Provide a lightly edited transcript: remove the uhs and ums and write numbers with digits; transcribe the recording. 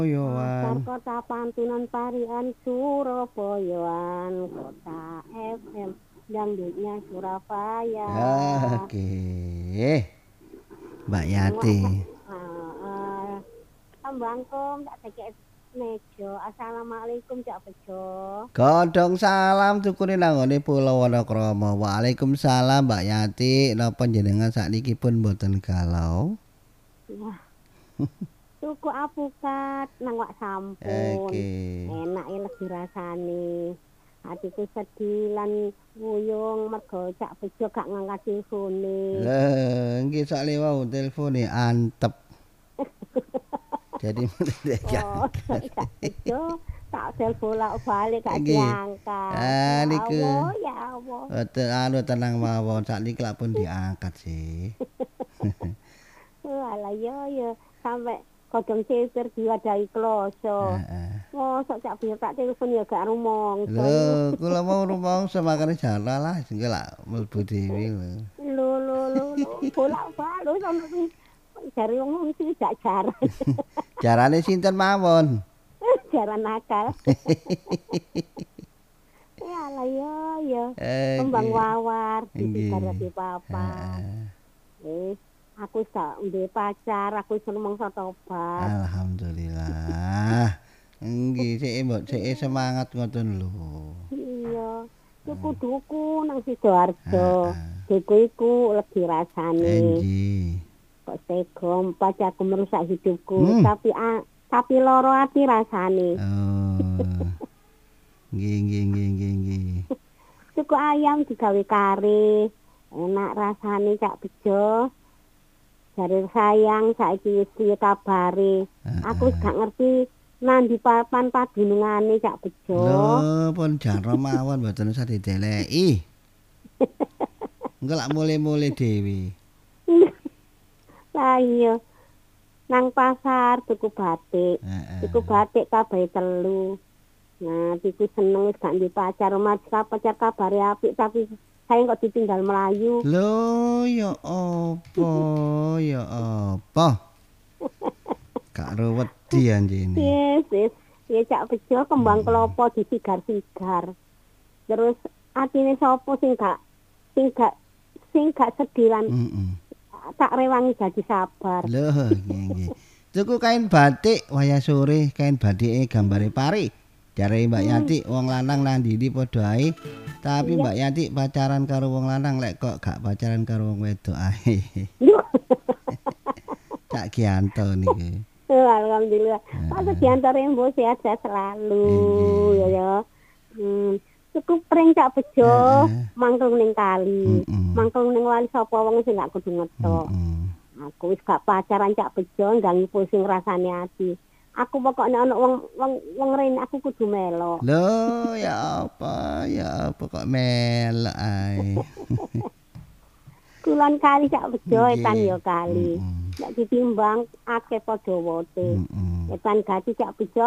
Pasar Yoan. Kota Pantunan Parian Surabayaan Kota FM dangdutnya Surabaya. Oke. Mbak Nengok Yati. Kembangkum tak cekek mejo. Assalamualaikum Cak Bejo. Godhong salam tukune nanggone Pulau Wonokrama. Waalaikumsalam Mbak Yati. Napa jenengan sakniki pun mboten galau? Wah, tuku apukat nang wak sampun. Oke. Enak legi rasane. Hatiku sedih lan wuyung mergo Cak Bejo gak ngangkat telpone. Nggih sak wau telpone antep. Jadi Oh, Cak Bejo tak telepon balik gak nggih. diangkat. Ah Ya niku. Allah, ya Allah. Tenang mawon sakniki lak pun diangkat sih. Alah ya sampai godhong ceper diwadahi kloso. Heeh. Mosok Cak Bejo tak telepon ya gak rumangsa. Lho, kula mau rumangsa makane jala lah sing lak mlebu dhewe lho. Lho, bolak-balik sampe jare wong iki gak jaran. Jarane sinten mawon? Jaran nakal. Ya lah ya. Kembang wawar di papa. Heeh. Aku sak duwe pacar, aku seneng tobat. Alhamdulillah. Nggih, sik semangat ngoten lho. Iya. Tuku duku nang Sidoarjo. Duku iku legi rasane. Nggih. Kok tega pacarku merusak hidupku, tapi loro ati rasane. Oh. Nggih. Tuku ayam digawe kare. Enak rasane Cak Bejo. Jare sayang saiki wis piye kabare. Aku gak ngerti nandi papan padunungane Cak Bejo. Lho, pun jaro mawon mboten usah dideleki. Engko lak mule-mule dhewe. Lah iya. Nang pasar tuku batik. Tuku batik kabeh 3. Nah, iku seneng wis gak ndek pacar, pacar kabare apik tapi saya kok ditinggal melayu. Lho, ya apa? Gak wedi anjene. Yes. Ya Cak Bejo kembang klopo disigar-sigar. Terus atine sapa sing gak sedih lan tak rewangi dadi sabar. Lho, nggih. Tuku kain batik wayah sore, kain batike gambare pari. Jare Mbak Yati wong lanang nang ndi padha ae. Tapi Mbak Yati pacaran karo wong lanang lek kok gak pacaran karo wong wedok ae. Cak Gianto niki. Alhamdulillah. Pak Gianto Rembo sehat selalu ya. Cukup pring Cak Bejo mangkung ning kali. Mangkung ning wali sapa wong sing gak kudu ngetok. Aku wis gak pacaran Cak Bejo ndangi pusing rasane ati. Aku pokoknya ana wong rene aku kudu melok. Lho, ya apa kok melok ae. Kulon kali Cak Bejo etan ya kali. Nek ditimbang akeh padha wote. Etan gati Cak Bejo